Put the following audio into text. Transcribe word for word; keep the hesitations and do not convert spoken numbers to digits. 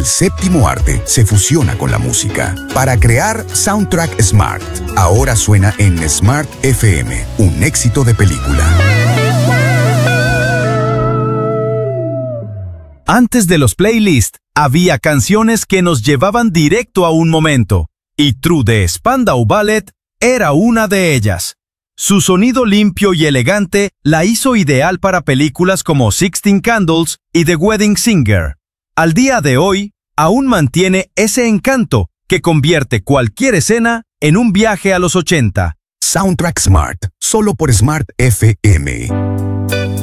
El séptimo arte se fusiona con la música para crear Soundtrack Smart. Ahora suena en Smart F M, un éxito de película. Antes de los playlists, había canciones que nos llevaban directo a un momento, y True de Spandau Ballet era una de ellas. Su sonido limpio y elegante la hizo ideal para películas como Sixteen Candles y The Wedding Singer. Al día de hoy, aún mantiene ese encanto que convierte cualquier escena en un viaje a los ochenta. Soundtrack Smart, solo por Smart F M.